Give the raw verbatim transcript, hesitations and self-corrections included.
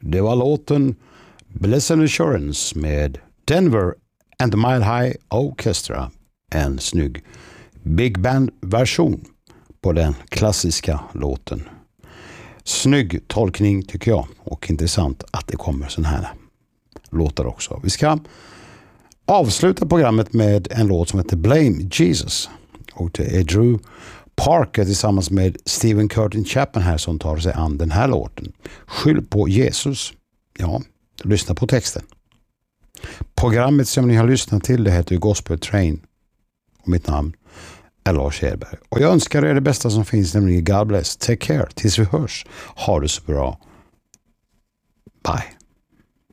Det var låten Blessed Assurance med Denver and the Mile High Orchestra. En snygg big band-version på den klassiska låten. Snygg tolkning tycker jag, och intressant att det kommer sån här låtar också. Vi ska avsluta programmet med en låt som heter Blame Jesus. Och det är Drew Parker tillsammans med Stephen Curtin Chapman här som tar sig an den här låten. Skyll på Jesus. Ja, lyssna på texten. Programmet som ni har lyssnat till, det heter Gospel Train. Och mitt namn är Lars Hedberg. Och jag önskar er det bästa som finns, nämligen God bless. Take care. Tills vi hörs. Ha det så bra. Bye.